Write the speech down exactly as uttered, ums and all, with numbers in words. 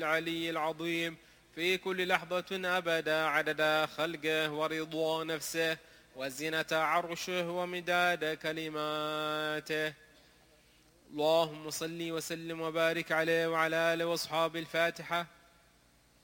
العلي العظيم في كل لحظة أبدا عدد خلقه ورضا نفسه وزنة عرشه ومداد كلماته. اللهم صل وسلم وبارك عليه وعلى آله وأصحابه. الفاتحة.